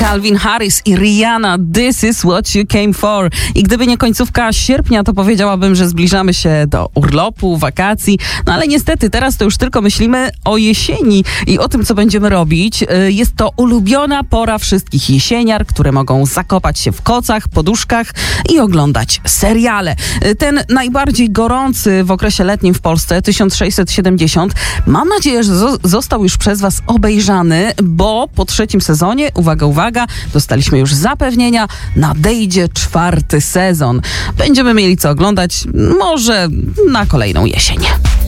Calvin Harris i Rihanna, This is what you came for. I gdyby nie końcówka sierpnia, to powiedziałabym, że zbliżamy się do urlopu, wakacji. No ale niestety teraz to już tylko myślimy o jesieni i o tym, co będziemy robić. Jest to ulubiona pora wszystkich jesieniar, które mogą zakopać się w kocach, poduszkach i oglądać seriale. Ten najbardziej gorący w okresie letnim w Polsce, 1670, mam nadzieję, że został już przez was obejrzany, bo po trzecim sezonie, uwaga, dostaliśmy już zapewnienia, nadejdzie 4. sezon. Będziemy mieli co oglądać, może na kolejną jesień.